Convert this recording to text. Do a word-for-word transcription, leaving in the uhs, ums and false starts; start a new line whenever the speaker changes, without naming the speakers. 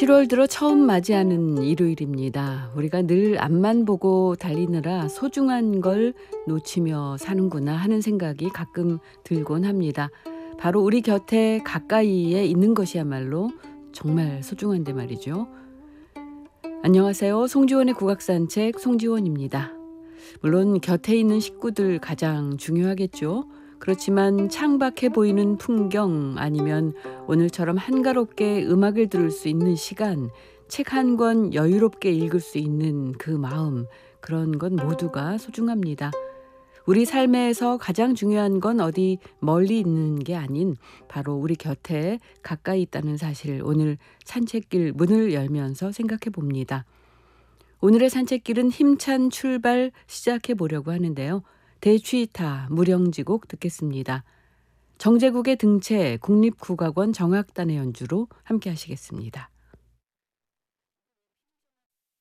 칠월 들어 처음 맞이하는 일요일입니다. 우리가 늘 앞만 보고 달리느라 소중한 걸 놓치며 사는구나 하는 생각이 가끔 들곤 합니다. 바로 우리 곁에 가까이에 있는 것이야말로 정말 소중한데 말이죠. 안녕하세요. 송지원의 국악산책 송지원입니다. 물론 곁에 있는 식구들 가장 중요하겠죠. 그렇지만 창밖에 보이는 풍경 아니면 오늘처럼 한가롭게 음악을 들을 수 있는 시간, 책 한 권 여유롭게 읽을 수 있는 그 마음, 그런 건 모두가 소중합니다. 우리 삶에서 가장 중요한 건 어디 멀리 있는 게 아닌 바로 우리 곁에 가까이 있다는 사실, 오늘 산책길 문을 열면서 생각해 봅니다. 오늘의 산책길은 힘찬 출발 시작해 보려고 하는데요. 대취타 무령지곡 듣겠습니다. 정제국의 등채 국립국악원 정악단의 연주로 함께 하시겠습니다.